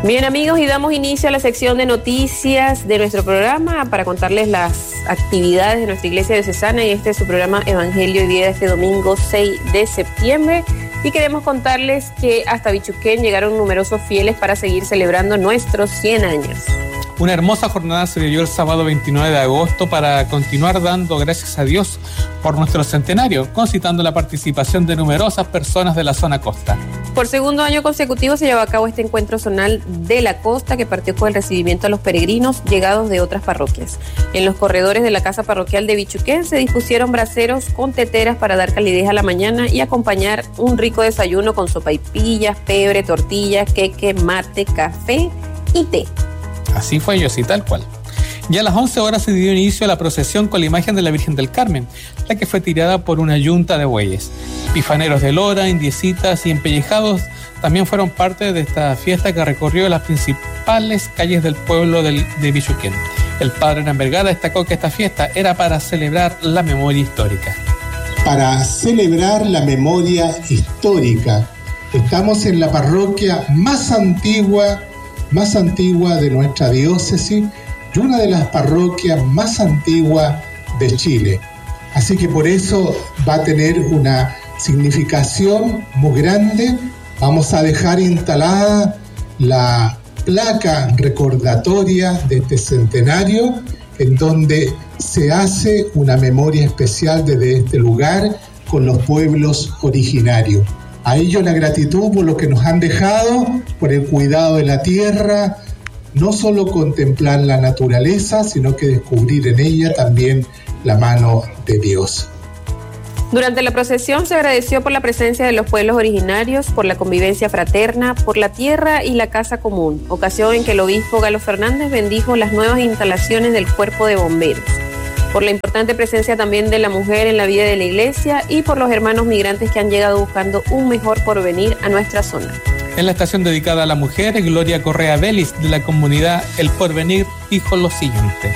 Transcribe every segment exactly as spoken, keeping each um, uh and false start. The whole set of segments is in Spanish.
Bien, amigos, y damos inicio a la sección de noticias de nuestro programa para contarles las actividades de nuestra iglesia diocesana, y este es su programa Evangelio y Vida este domingo seis de septiembre. Y queremos contarles que hasta Bichuquén llegaron numerosos fieles para seguir celebrando nuestros cien años. Una hermosa jornada se vivió el sábado veintinueve de agosto para continuar dando gracias a Dios por nuestro centenario, concitando la participación de numerosas personas de la zona costa. Por segundo año consecutivo se llevó a cabo este encuentro zonal de la costa, que partió con el recibimiento a los peregrinos llegados de otras parroquias. En los corredores de la casa parroquial de Bichuquén se dispusieron braseros con teteras para dar calidez a la mañana y acompañar un rico desayuno con sopaipillas, pebre, tortillas, queque, mate, café y té. Así fue, Yossi, tal cual. Ya a las once horas se dio inicio a la procesión con la imagen de la Virgen del Carmen, la que fue tirada por una yunta de bueyes. Pifaneros de lora, indiecitas y empellejados también fueron parte de esta fiesta que recorrió las principales calles del pueblo del, de Bichuquén. El padre Hernán Vergara destacó que esta fiesta era para celebrar la memoria histórica. Para celebrar la memoria histórica. Estamos en la parroquia más antigua más antigua de nuestra diócesis y una de las parroquias más antiguas de Chile. Así que por eso va a tener una significación muy grande. Vamos a dejar instalada la placa recordatoria de este centenario, en donde se hace una memoria especial desde este lugar con los pueblos originarios. A ellos la gratitud por lo que nos han dejado, por el cuidado de la tierra, no solo contemplar la naturaleza, sino que descubrir en ella también la mano de Dios. Durante la procesión se agradeció por la presencia de los pueblos originarios, por la convivencia fraterna, por la tierra y la casa común, ocasión en que el obispo Galo Fernández bendijo las nuevas instalaciones del cuerpo de bomberos, por la importante presencia también de la mujer en la vida de la iglesia y por los hermanos migrantes que han llegado buscando un mejor porvenir a nuestra zona. En la estación dedicada a la mujer, Gloria Correa Vélez, de la comunidad El Porvenir, dijo lo siguiente.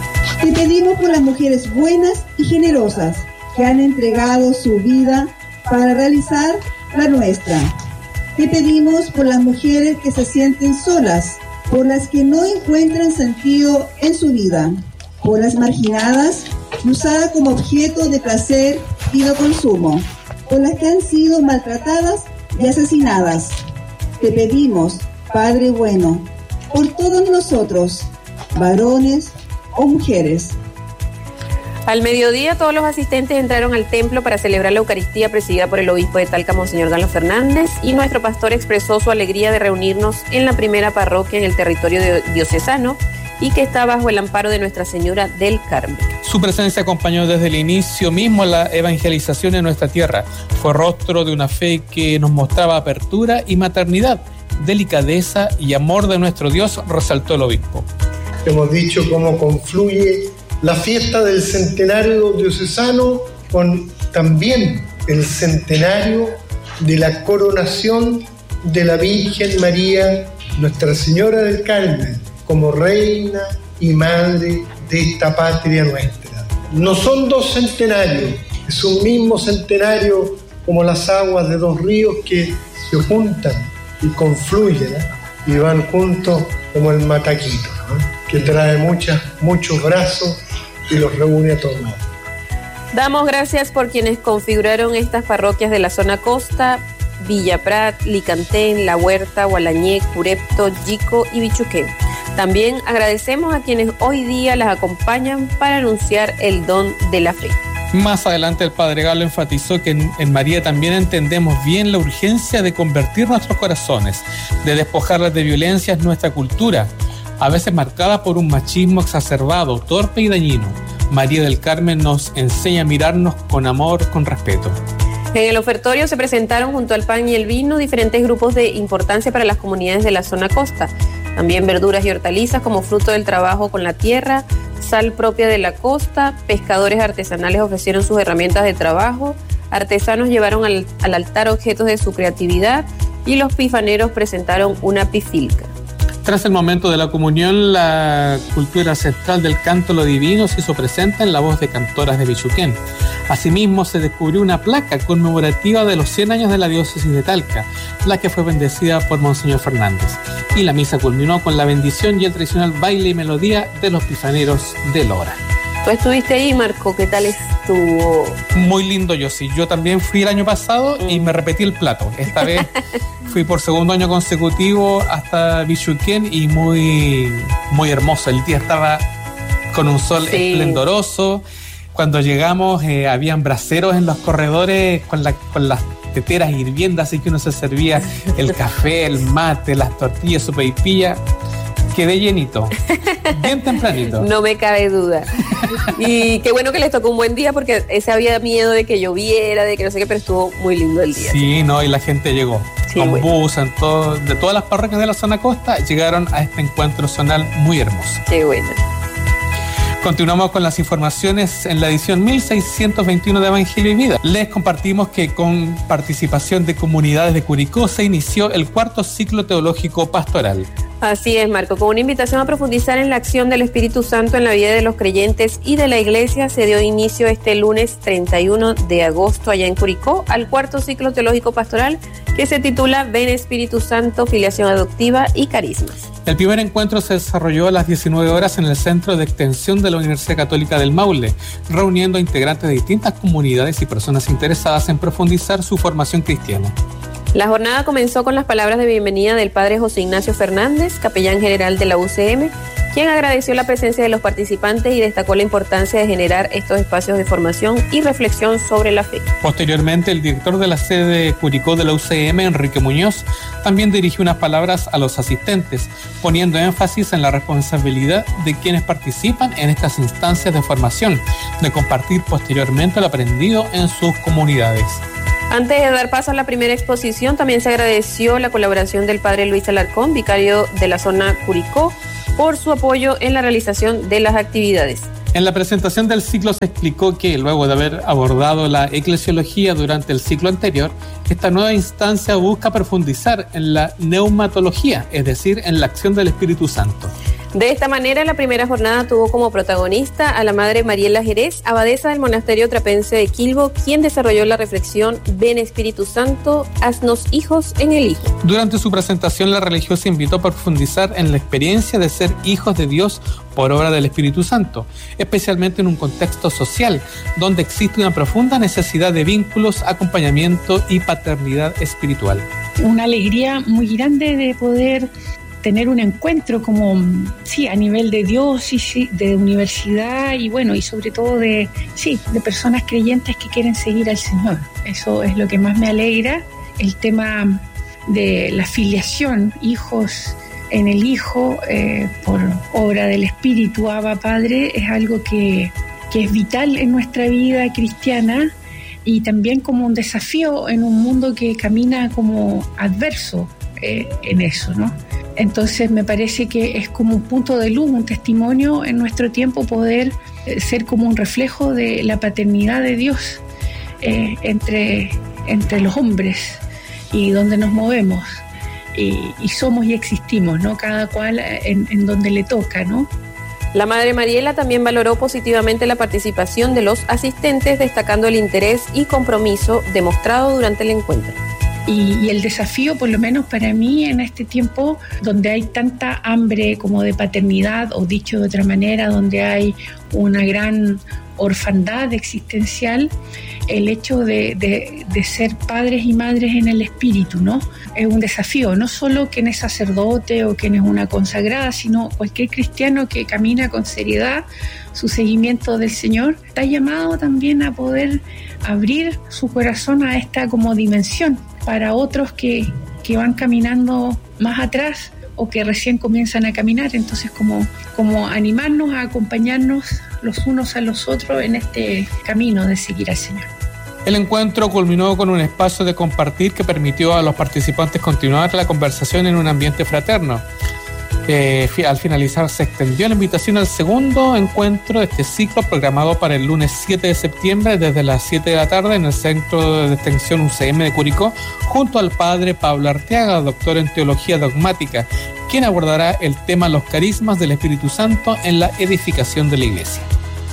Te pedimos por las mujeres buenas y generosas que han entregado su vida para realizar la nuestra. Te pedimos por las mujeres que se sienten solas, por las que no encuentran sentido en su vida, por las marginadas y usadas como objeto de placer y de consumo, por las que han sido maltratadas y asesinadas. Te pedimos, Padre bueno, por todos nosotros, varones o mujeres. Al mediodía, todos los asistentes entraron al templo para celebrar la Eucaristía presidida por el obispo de Talca, Monseñor Galo Fernández, y nuestro pastor expresó su alegría de reunirnos en la primera parroquia en el territorio diocesano y que está bajo el amparo de Nuestra Señora del Carmen. Su presencia acompañó desde el inicio mismo la evangelización en nuestra tierra. Fue rostro de una fe que nos mostraba apertura y maternidad, delicadeza y amor de nuestro Dios, resaltó el obispo. Hemos dicho cómo confluye la fiesta del centenario diocesano con también el centenario de la coronación de la Virgen María, Nuestra Señora del Carmen, como reina y madre de esta patria nuestra. No son dos centenarios, es un mismo centenario, como las aguas de dos ríos que se juntan y confluyen, ¿eh? y van juntos como el mataquito, ¿no? que trae muchas, muchos brazos y los reúne a todos. Damos gracias por quienes configuraron estas parroquias de la zona costa: Villa Prat, Licantén, La Huerta, Gualañé, Curepto, Yico y Bichuquén. También agradecemos a quienes hoy día las acompañan para anunciar el don de la fe. Más adelante el padre Galo enfatizó que en, en María también entendemos bien la urgencia de convertir nuestros corazones, de despojarlas de violencias nuestra cultura, a veces marcada por un machismo exacerbado, torpe y dañino. María del Carmen nos enseña a mirarnos con amor, con respeto. En el ofertorio se presentaron junto al pan y el vino diferentes grupos de importancia para las comunidades de la zona costa. También verduras y hortalizas como fruto del trabajo con la tierra, sal propia de la costa, pescadores artesanales ofrecieron sus herramientas de trabajo, artesanos llevaron al, al altar objetos de su creatividad y los pifaneros presentaron una pifilca. Tras el momento de la comunión, la cultura ancestral del canto lo divino se hizo presente en la voz de cantoras de Bichuquén. Asimismo, se descubrió una placa conmemorativa de los cien años de la diócesis de Talca, la que fue bendecida por Monseñor Fernández. Y la misa culminó con la bendición y el tradicional baile y melodía de los pifaneros de Lora. Tú estuviste ahí, Marco, ¿qué tal estuvo? Muy lindo, yo sí. Yo también fui el año pasado mm. y me repetí el plato. Esta vez fui por segundo año consecutivo hasta Bichuquén y muy, muy hermoso. El día estaba con un sol sí. esplendoroso. Cuando llegamos eh, habían braseros en los corredores con, la, con las teteras hirviendo, así que uno se servía el café, el mate, las tortillas, sopaipilla. Quedé llenito, bien tempranito. No me cabe duda. Y qué bueno que les tocó un buen día, porque ese había miedo de que lloviera, de que no sé qué, pero estuvo muy lindo el día. Sí, ¿sí? No, y la gente llegó. Sí, con bueno. bus, en todo, de todas las parroquias de la zona costa, llegaron a este encuentro zonal muy hermoso. Qué bueno. Continuamos con las informaciones en la edición mil seiscientos veintiuno de Evangelio y Vida. Les compartimos que con participación de comunidades de Curicó se inició el cuarto ciclo teológico pastoral. Así es, Marco. Con una invitación a profundizar en la acción del Espíritu Santo en la vida de los creyentes y de la Iglesia, se dio inicio este lunes treinta y uno de agosto allá en Curicó al cuarto ciclo teológico pastoral, que se titula Ven Espíritu Santo, Filiación Adoptiva y Carismas. El primer encuentro se desarrolló a las diecinueve horas en el Centro de Extensión de la Universidad Católica del Maule, reuniendo a integrantes de distintas comunidades y personas interesadas en profundizar su formación cristiana. La jornada comenzó con las palabras de bienvenida del padre José Ignacio Fernández, capellán general de la U C M, quien agradeció la presencia de los participantes y destacó la importancia de generar estos espacios de formación y reflexión sobre la fe. Posteriormente, el director de la sede de Curicó de la U C M, Enrique Muñoz, también dirigió unas palabras a los asistentes, poniendo énfasis en la responsabilidad de quienes participan en estas instancias de formación, de compartir posteriormente lo aprendido en sus comunidades. Antes de dar paso a la primera exposición, también se agradeció la colaboración del padre Luis Alarcón, vicario de la zona Curicó, por su apoyo en la realización de las actividades. En la presentación del ciclo se explicó que, luego de haber abordado la eclesiología durante el ciclo anterior, esta nueva instancia busca profundizar en la neumatología, es decir, en la acción del Espíritu Santo. De esta manera, la primera jornada tuvo como protagonista a la madre Mariela Jerez, abadesa del monasterio trapense de Quilbo, quien desarrolló la reflexión Ven Espíritu Santo, haznos hijos en el Hijo. Durante su presentación, la religiosa invitó a profundizar en la experiencia de ser hijos de Dios por obra del Espíritu Santo, especialmente en un contexto social donde existe una profunda necesidad de vínculos, acompañamiento y paternidad espiritual. Una alegría muy grande de poder tener un encuentro como, sí, a nivel de diócesis, de universidad y bueno, y sobre todo de, sí, de personas creyentes que quieren seguir al Señor. Eso es lo que más me alegra. El tema de la filiación, hijos en el Hijo, eh, por obra del Espíritu, Abba Padre, es algo que, que es vital en nuestra vida cristiana y también como un desafío en un mundo que camina como adverso eh, en eso, ¿no? Entonces me parece que es como un punto de luz, un testimonio en nuestro tiempo poder ser como un reflejo de la paternidad de Dios eh, entre, entre los hombres y donde nos movemos y, y somos y existimos, ¿no? Cada cual en, en donde le toca, ¿no? La madre Mariela también valoró positivamente la participación de los asistentes, destacando el interés y compromiso demostrado durante el encuentro. Y, y el desafío, por lo menos para mí, en este tiempo donde hay tanta hambre como de paternidad, o dicho de otra manera, donde hay una gran orfandad existencial, el hecho de, de, de ser padres y madres en el espíritu, ¿no? Es un desafío, no solo quien es sacerdote o quien es una consagrada, sino cualquier cristiano que camina con seriedad su seguimiento del Señor, está llamado también a poder abrir su corazón a esta como dimensión para otros que, que van caminando más atrás o que recién comienzan a caminar. Entonces como, como animarnos a acompañarnos los unos a los otros en este camino de seguir al Señor. El encuentro culminó con un espacio de compartir que permitió a los participantes continuar la conversación en un ambiente fraterno. Eh, al finalizar se extendió la invitación al segundo encuentro de este ciclo programado para el lunes siete de septiembre desde las siete de la tarde en el Centro de Extensión U C M de Curicó, junto al padre Pablo Arteaga, doctor en Teología Dogmática, quien abordará el tema Los carismas del Espíritu Santo en la edificación de la Iglesia.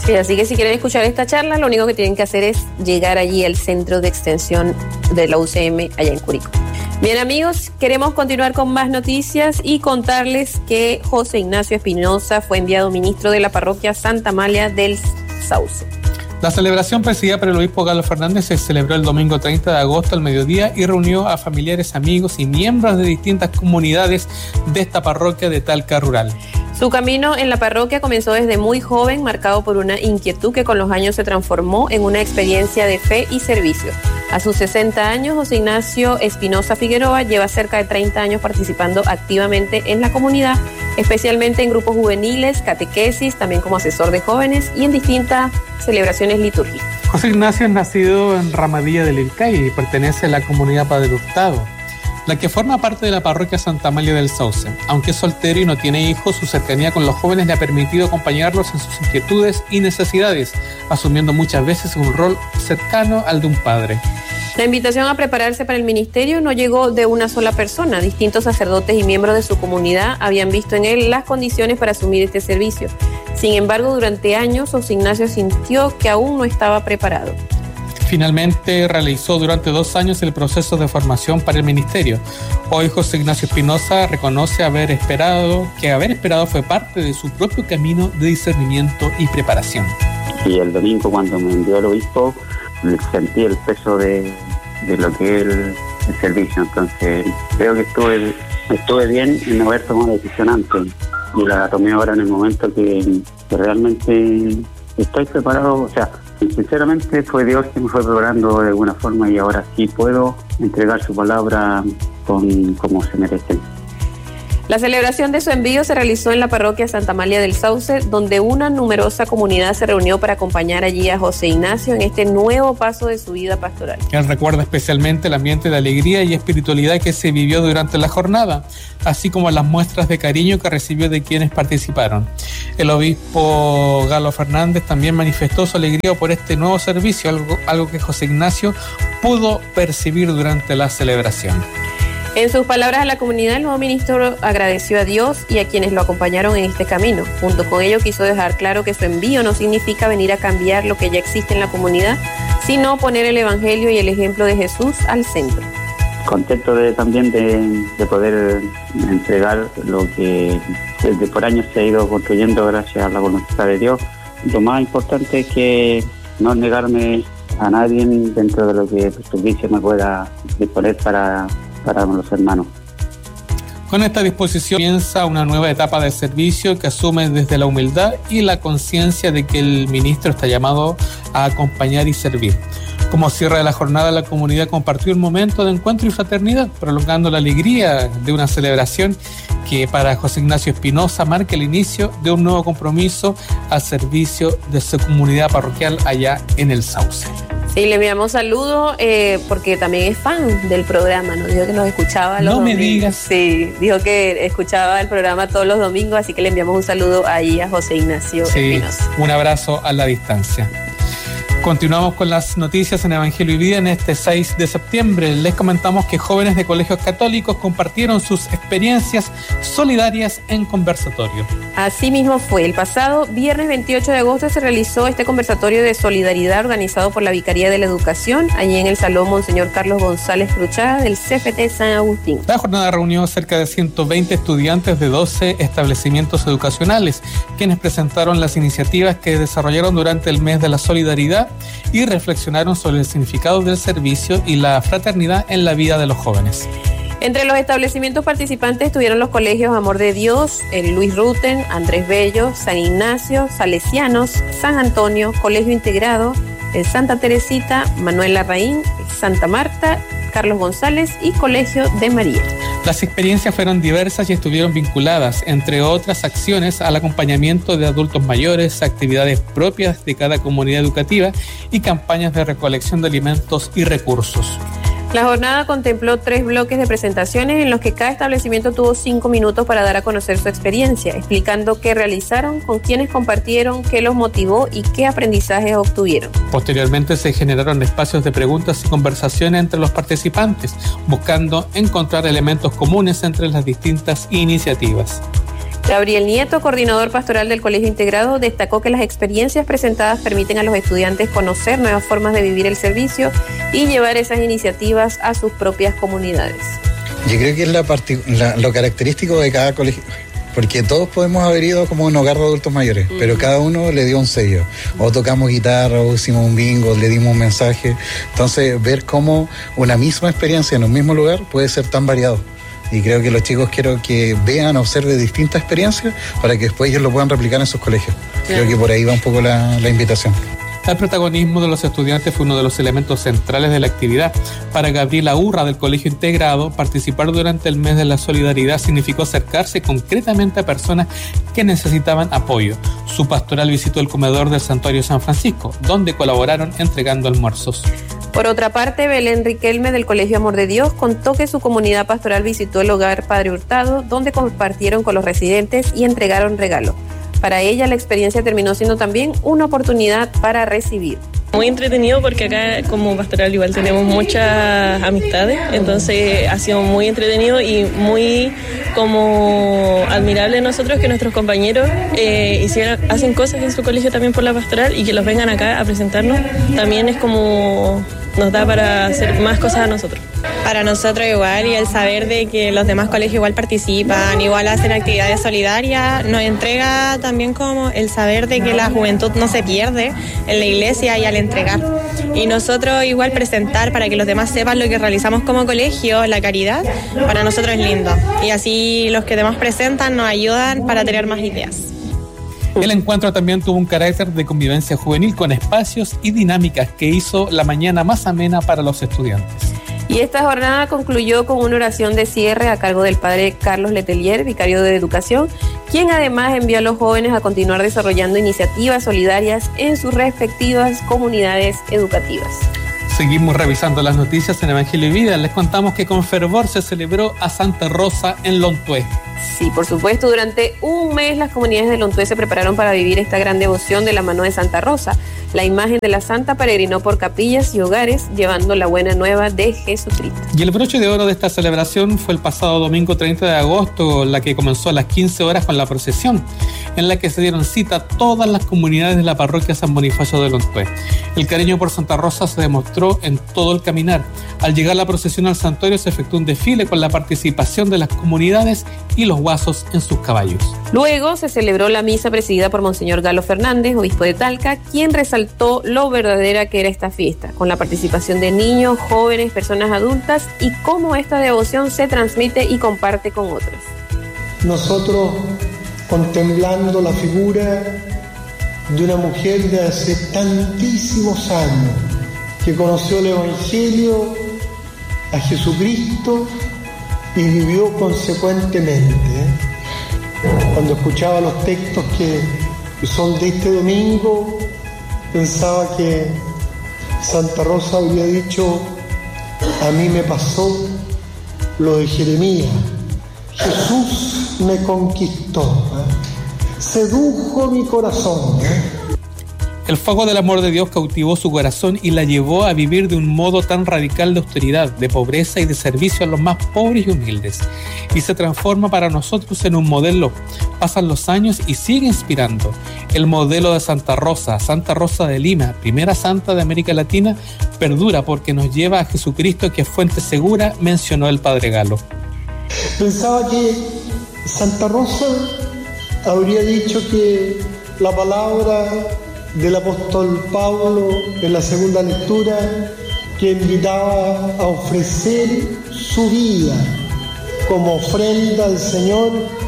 Sí, así que si quieren escuchar esta charla, lo único que tienen que hacer es llegar allí al centro de extensión de la U C M allá en Curicó. Bien, amigos, queremos continuar con más noticias y contarles que José Ignacio Espinosa fue enviado ministro de la parroquia Santa Amalia del Sauce. La celebración presidida por el obispo Galo Fernández se celebró el domingo treinta de agosto al mediodía y reunió a familiares, amigos y miembros de distintas comunidades de esta parroquia de Talca Rural. Su camino en la parroquia comenzó desde muy joven, marcado por una inquietud que con los años se transformó en una experiencia de fe y servicio. A sus sesenta años, José Ignacio Espinosa Figueroa lleva cerca de treinta años participando activamente en la comunidad, especialmente en grupos juveniles, catequesis, también como asesor de jóvenes y en distintas celebraciones litúrgicas. José Ignacio es nacido en Ramadilla del Ilcay y pertenece a la comunidad Padre Hurtado, la que forma parte de la parroquia Santa Amalia del Sauce. Aunque es soltero y no tiene hijos, su cercanía con los jóvenes le ha permitido acompañarlos en sus inquietudes y necesidades, asumiendo muchas veces un rol cercano al de un padre. La invitación a prepararse para el ministerio no llegó de una sola persona. Distintos sacerdotes y miembros de su comunidad habían visto en él las condiciones para asumir este servicio. Sin embargo, durante años, José Ignacio sintió que aún no estaba preparado. Finalmente realizó durante dos años el proceso de formación para el ministerio. Hoy José Ignacio Espinosa reconoce haber esperado, que haber esperado fue parte de su propio camino de discernimiento y preparación. Y el domingo, cuando me envió el obispo, sentí el peso de, de lo que es el, el servicio. Entonces creo que estuve, estuve bien en no haber tomado la decisión antes y la tomé ahora en el momento que, que realmente estoy preparado. O sea, sinceramente fue Dios que me fue preparando de alguna forma y ahora sí puedo entregar su palabra con, como se merece. La celebración de su envío se realizó en la parroquia Santa Amalia del Sauce, donde una numerosa comunidad se reunió para acompañar allí a José Ignacio en este nuevo paso de su vida pastoral. Él recuerda especialmente el ambiente de alegría y espiritualidad que se vivió durante la jornada, así como las muestras de cariño que recibió de quienes participaron. El obispo Galo Fernández también manifestó su alegría por este nuevo servicio, algo, algo que José Ignacio pudo percibir durante la celebración. En sus palabras a la comunidad, el nuevo ministro agradeció a Dios y a quienes lo acompañaron en este camino. Junto con ello quiso dejar claro que su envío no significa venir a cambiar lo que ya existe en la comunidad, sino poner el evangelio y el ejemplo de Jesús al centro. Contento de, también de, de poder entregar lo que desde por años se ha ido construyendo gracias a la voluntad de Dios. Lo más importante es que no negarme a nadie dentro de lo que el servicio me pueda disponer para para los hermanos. Con esta disposición comienza una nueva etapa de servicio que asume desde la humildad y la conciencia de que el ministro está llamado a acompañar y servir. Como cierre de la jornada, la comunidad compartió un momento de encuentro y fraternidad, prolongando la alegría de una celebración que para José Ignacio Espinosa marca el inicio de un nuevo compromiso al servicio de su comunidad parroquial allá en el Sauce. Sí, le enviamos saludos eh, porque también es fan del programa, ¿no? Dijo que nos escuchaba los no domingos. me digas. Sí, dijo que escuchaba el programa todos los domingos, así que le enviamos un saludo ahí a José Ignacio sí, Espinosa. Un abrazo a la distancia. Continuamos con las noticias en Evangelio y Vida en este seis de septiembre. Les comentamos que jóvenes de colegios católicos compartieron sus experiencias solidarias en conversatorio. Así mismo fue. El pasado viernes veintiocho de agosto se realizó este conversatorio de solidaridad organizado por la Vicaría de la Educación, allí en el Salón Monseñor Carlos González Cruchaga del C F T San Agustín. La jornada reunió cerca de ciento veinte estudiantes de doce establecimientos educacionales, quienes presentaron las iniciativas que desarrollaron durante el mes de la solidaridad y reflexionaron sobre el significado del servicio y la fraternidad en la vida de los jóvenes. Entre los establecimientos participantes estuvieron los colegios Amor de Dios, el Luis Ruten, Andrés Bello, San Ignacio, Salesianos, San Antonio, Colegio Integrado, el Santa Teresita, Manuel Larraín, Santa Marta, Carlos González y Colegio de María. Las experiencias fueron diversas y estuvieron vinculadas, entre otras acciones, al acompañamiento de adultos mayores, actividades propias de cada comunidad educativa y campañas de recolección de alimentos y recursos. La jornada contempló tres bloques de presentaciones en los que cada establecimiento tuvo cinco minutos para dar a conocer su experiencia, explicando qué realizaron, con quiénes compartieron, qué los motivó y qué aprendizajes obtuvieron. Posteriormente se generaron espacios de preguntas y conversaciones entre los participantes, buscando encontrar elementos comunes entre las distintas iniciativas. Gabriel Nieto, coordinador pastoral del Colegio Integrado, destacó que las experiencias presentadas permiten a los estudiantes conocer nuevas formas de vivir el servicio y llevar esas iniciativas a sus propias comunidades. Yo creo que es la partic- la, lo característico de cada colegio, porque todos podemos haber ido como un hogar de adultos mayores, mm. pero cada uno le dio un sello, o tocamos guitarra, o hicimos un bingo, le dimos un mensaje. Entonces, ver cómo una misma experiencia en un mismo lugar puede ser tan variado. Y creo que los chicos quiero que vean, observen distintas experiencias para que después ellos lo puedan replicar en sus colegios. Creo yeah. que por ahí va un poco la, la invitación. El protagonismo de los estudiantes fue uno de los elementos centrales de la actividad. Para Gabriela Urra, del Colegio Integrado, participar durante el mes de la solidaridad significó acercarse concretamente a personas que necesitaban apoyo. Su pastoral visitó el comedor del Santuario San Francisco, donde colaboraron entregando almuerzos. Por otra parte, Belén Riquelme, del Colegio Amor de Dios, contó que su comunidad pastoral visitó el hogar Padre Hurtado, donde compartieron con los residentes y entregaron regalos. Para ella, la experiencia terminó siendo también una oportunidad para recibir. Muy entretenido porque acá como pastoral igual tenemos muchas amistades, entonces ha sido muy entretenido y muy como admirable nosotros que nuestros compañeros eh, hicieran, hacen cosas en su colegio también por la pastoral y que los vengan acá a presentarnos, también es como nos da para hacer más cosas a nosotros. Para nosotros igual, y el saber de que los demás colegios igual participan, igual hacen actividades solidarias, nos entrega también como el saber de que la juventud no se pierde en la iglesia y al entregar. Y nosotros igual presentar para que los demás sepan lo que realizamos como colegio, la caridad, para nosotros es lindo. Y así los que demás presentan nos ayudan para tener más ideas. El encuentro también tuvo un carácter de convivencia juvenil con espacios y dinámicas que hizo la mañana más amena para los estudiantes. Y esta jornada concluyó con una oración de cierre a cargo del padre Carlos Letelier, vicario de Educación, quien además envió a los jóvenes a continuar desarrollando iniciativas solidarias en sus respectivas comunidades educativas. Seguimos revisando las noticias en Evangelio y Vida. Les contamos que con fervor se celebró a Santa Rosa en Lontué. Sí, por supuesto, durante un mes las comunidades de Lontué se prepararon para vivir esta gran devoción de la mano de Santa Rosa. La imagen de la santa peregrinó por capillas y hogares llevando la buena nueva de Jesucristo. Y el broche de oro de esta celebración fue el pasado domingo treinta de agosto, la que comenzó a las quince horas con la procesión, en la que se dieron cita todas las comunidades de la parroquia San Bonifacio de Lontué. El cariño por Santa Rosa se demostró en todo el caminar. Al llegar la procesión al santuario se efectuó un desfile con la participación de las comunidades y los guasos en sus caballos. Luego se celebró la misa presidida por Monseñor Galo Fernández, obispo de Talca, quien resaltó lo verdadera que era esta fiesta, con la participación de niños, jóvenes, personas adultas y cómo esta devoción se transmite y comparte con otros. Nosotros, contemplando la figura de una mujer de hace tantísimos años, que conoció el Evangelio, a Jesucristo y vivió consecuentemente. Cuando escuchaba los textos que son de este domingo, pensaba que Santa Rosa habría dicho: a mí me pasó lo de Jeremías, Jesús me conquistó, ¿eh? sedujo mi corazón. ¿eh? El fuego del amor de Dios cautivó su corazón y la llevó a vivir de un modo tan radical de austeridad, de pobreza y de servicio a los más pobres y humildes. Y se transforma para nosotros en un modelo. Pasan los años y sigue inspirando. El modelo de Santa Rosa, Santa Rosa de Lima, primera santa de América Latina, perdura porque nos lleva a Jesucristo, que es fuente segura, mencionó el padre Galo. Pensaba que Santa Rosa habría dicho que la palabra del apóstol Pablo en la segunda lectura, que invitaba a ofrecer su vida como ofrenda al Señor,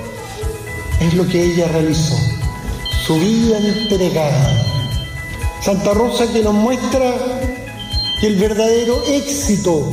es lo que ella realizó, su vida entregada. Santa Rosa, que nos muestra que el verdadero éxito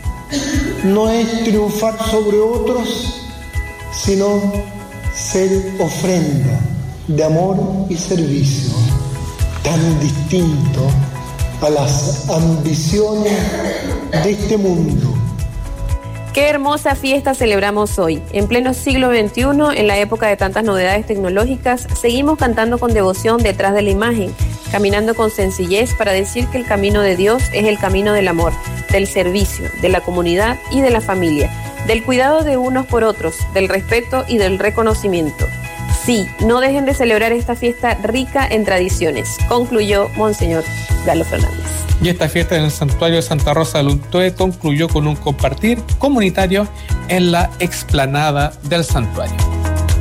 no es triunfar sobre otros, sino ser ofrenda de amor y servicio, tan distinto a las ambiciones de este mundo. Qué hermosa fiesta celebramos hoy. En pleno siglo veintiuno, en la época de tantas novedades tecnológicas, seguimos cantando con devoción detrás de la imagen, caminando con sencillez para decir que el camino de Dios es el camino del amor, del servicio, de la comunidad y de la familia, del cuidado de unos por otros, del respeto y del reconocimiento. Sí, no dejen de celebrar esta fiesta rica en tradiciones, concluyó Monseñor Galo Fernández. Y esta fiesta en el santuario de Santa Rosa de Luntoe concluyó con un compartir comunitario en la explanada del santuario.